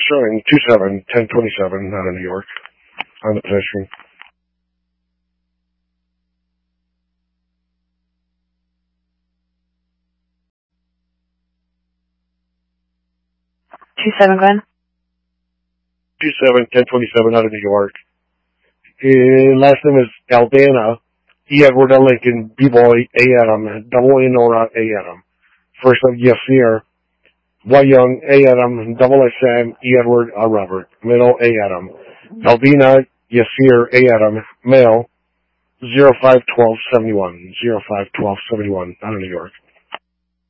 Showing 27-1027 out of New York on the pedestrian. 27, Glenn. 27-1027 out of New York. Last name is Aldana. E. Edward L. Lincoln, B. Boy, A. Adam, double A. Nora, A. Adam. First name Yasir, Y. Young, A. Adam, double S. Sam, E. Edward, R. Robert. Middle, A. Adam. Albina, Yasir, A. Adam, male, 05-12-71, 05-12-71 out of New York.